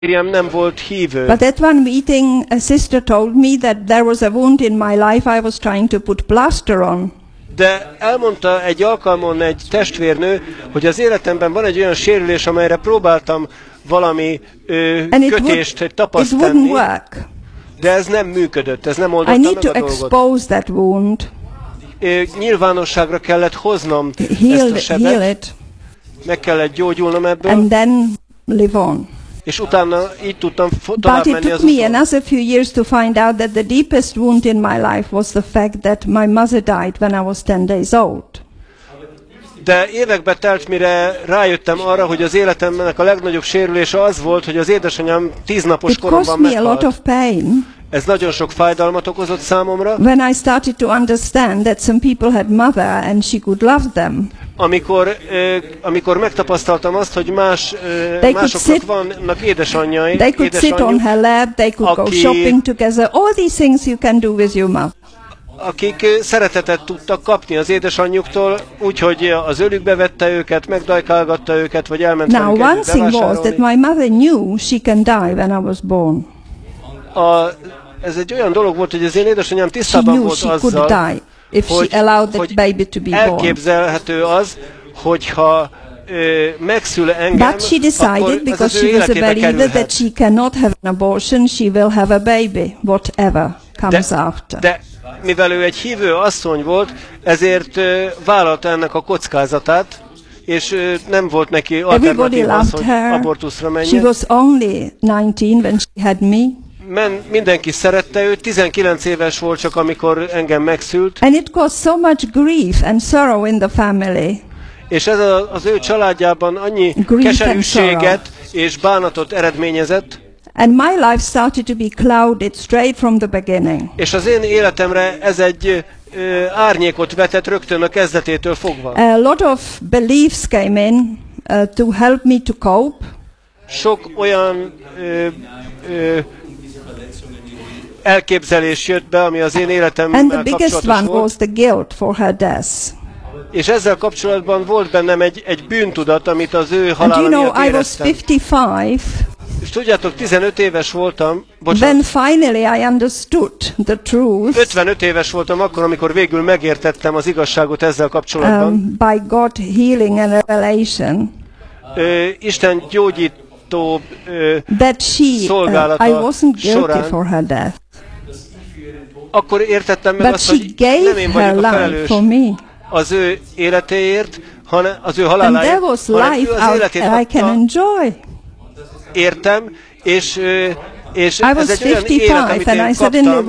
Miriam nem volt hívő. But at one meeting, a sister told me that there was a wound in my life I was trying to put plaster on. De elmondta egy alkalmon egy testvérnő, hogy az életemben van egy olyan sérülés, amelyre próbáltam valami kötést, tapaszt tenni, de ez nem működött, ez nem oldotta meg a dolgot. Expose that wound. Nyilvánosságra kellett hoznom ezt a sebet, meg kellett gyógyulnom ebből, and then live on. És utána így tudtam tovább menni az úton. But it took me another few years to find out that the deepest wound in my life was the fact that my mother died when I was 10 days old. De évekbe telt, mire rájöttem arra, hogy az életemnek a legnagyobb sérülése az volt, hogy az édesanyám 10 napos koromban meghalt. It cost me a lot of pain. Ez nagyon sok fájdalmat okozott számomra. When I started to understand that some people had mother and she could love them. Amikor megtapasztaltam azt, hogy másoknak vannak édesanyjai, they could sit on her lap, they could go shopping together, all these things you can do with your mother. Akik szeretetet tudtak kapni az édesanyjuktól, úgyhogy az ölükbe vette őket, megdajkálgatta őket, vagy elment velük Now one thing was that my mother knew she can die when I was born. Ez egy olyan dolog volt, hogy az én édesanyám tisztában volt azzal, hogy elképzelhető az, hogyha megszül engem, but she decided, because she was a believer, that she cannot have an abortion, she will have a baby, whatever comes after. De mivel ő egy hívő asszony volt, ezért vállalta ennek a kockázatát, és nem volt neki alternatíva az, hogy abortuszra menjen. She was only 19 when she had me. Mindenki szerette őt, 19 éves volt csak, amikor engem megszült. And it caused so much grief and sorrow in the family. És ez az ő családjában annyi keserűséget és bánatot eredményezett. And my life started to be clouded straight from the beginning. És az én életemre ez egy árnyékot vetett rögtön a kezdetétől fogva. A lot of beliefs came in to help me to cope. Sok olyan elképzelés jött be, ami az én életemmel kapcsolatos volt. And the biggest one was the guilt for her death. És ezzel kapcsolatban volt bennem egy bűntudat, amit az ő halála miatt éreztem. I was 55. És tudjátok, 15 éves voltam, When finally I understood the truth. 55 éves voltam akkor, amikor végül megértettem az igazságot ezzel kapcsolatban. By God healing and revelation. Isten gyógyító szolgálata I wasn't guilty során. For her death. Akkor értettem meg azt, hogy nem én vagyok a felelős az ő életéért, hanem az ő haláláért, hanem ő az életét adta. Értem, és ez egy olyan élet, amit én kaptam,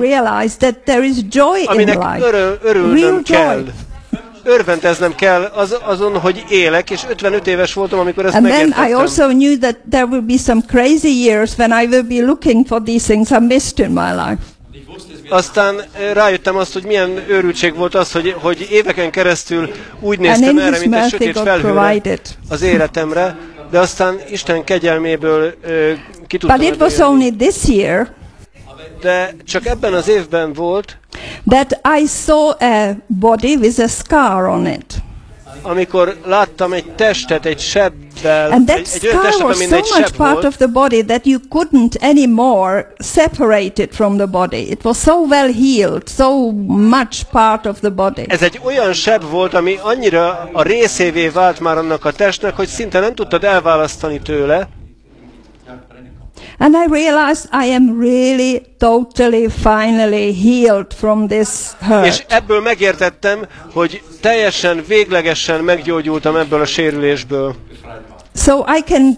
aminek örülnöm kell. Örvendeznem kell azon, hogy élek, és 55 éves voltam, amikor ezt megértettem. And then I also knew that there will be some crazy years when I will be looking for these things I missed in my life. Aztán rájöttem azt, hogy milyen őrültség volt az, hogy éveken keresztül úgy néztem erre, mint egy sötét felhőre az életemre, de aztán Isten kegyelméből ki tudtam But it was only this year de csak ebben az évben volt, that I saw a body with a scar on it. Amikor láttam egy testet, egy sebbel, and that egy olyan testet, amin egy so much sebb part volt, of the body that you couldn't anymore separate it from the body. It was so well healed, so much part of the body. Ez egy olyan sebb volt, ami annyira a részévé vált már annak a testnek, hogy szinte nem tudtad elválasztani tőle. And I realized I am really totally finally healed from this hurt. És ebből megértettem, hogy teljesen, véglegesen meggyógyultam ebből a sérülésből. So I can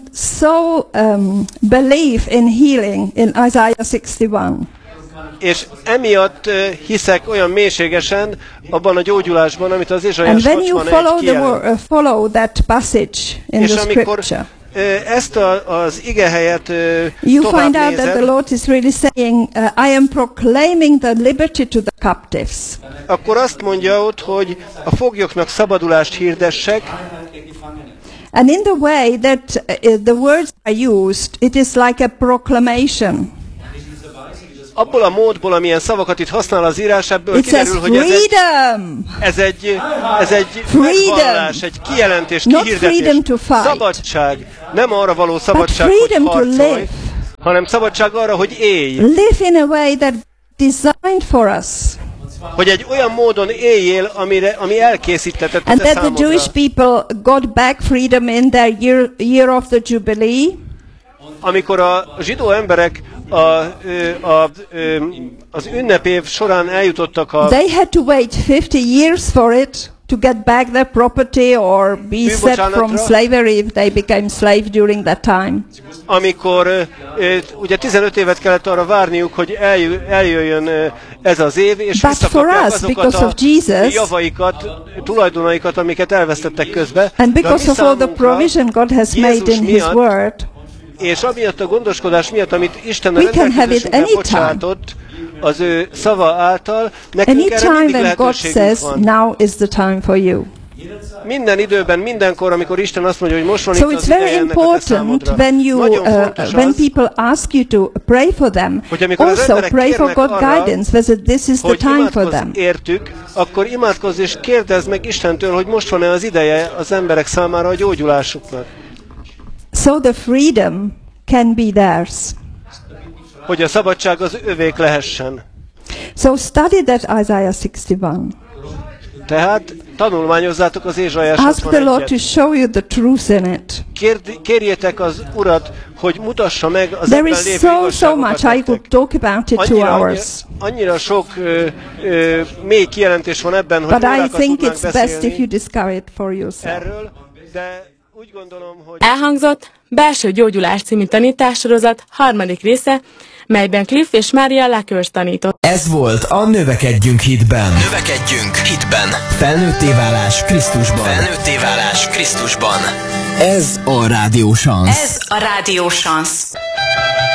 believe in healing in Isaiah 61. És emiatt hiszek olyan mélységesen abban a gyógyulásban, amit az Ézsaiás 61 kijelent. Follow that passage in the scripture. Ezt az igehelyet you find out that the Lord is really saying, I am proclaiming the liberty to the captives. Akkor azt mondja ott, hogy a foglyoknak szabadulást hirdessek. And in the way that the words are used, it is like a proclamation. Abból a módból, amilyen szavakat itt használ az írás, ebből kiderül, hogy ez egy megvallás, egy kijelentés, kihirdetés. Szabadság. Nem arra való szabadság, hogy harcolj, hanem szabadság arra, hogy élj. Live in a way that designed for us. Hogy egy olyan módon éljél, ami elkészítetett and that the Jewish people got back freedom in their year of the Jubilee. Amikor a zsidó emberek az ünnepév során eljutottak they had to wait 50 years for it to get back their property or be set from slavery if they became slave during that time. Amikor ugye 15 évet kellett arra várniuk, hogy eljöjjön ez az év, és visszakapják azokat a javaikat, tulajdonaikat, amiket elvesztettek közbe. And because of all the provision God has made in His Word, és amiatt a gondoskodás miatt, amit Isten a rendelkezésünkre bocsátott, az ő szava által, nekünk erre mindig lehetőségünk van. Now is the time for you. Minden időben, mindenkor, amikor Isten azt mondja, hogy most van itt az ideje ennek a számodra. When people ask you to pray for them, also pray for God guidance, whether this is the time for them. Értük, akkor imádkozz és kérdezd meg Istentől, hogy most van-e az ideje az emberek számára a gyógyulásuknak. So the freedom can be theirs. Hogy a szabadság az övék lehessen. So study that Isaiah 61. Tehát tanulmányozzátok az Ézsaiás 61-et. Ask the Lord to show you the truth in it. Kérjétek az Urat, hogy mutassa meg az ebben lévő igazságokat. So much I could talk about it 2 hours. Annyira sok mély kijelentés van ebben, hogy órákat tudnánk beszélni erről, de úgy gondolom, hogy... Elhangzott Belső gyógyulás című tanítássorozat 3. része, melyben Cliff és Mária Lakers tanított. Ez volt a Növekedjünk hitben. Növekedjünk hitben. Felnőtté válás Krisztusban. Felnőtté válás Krisztusban. Ez a Rádió Szansz. Ez a Rádió Szansz.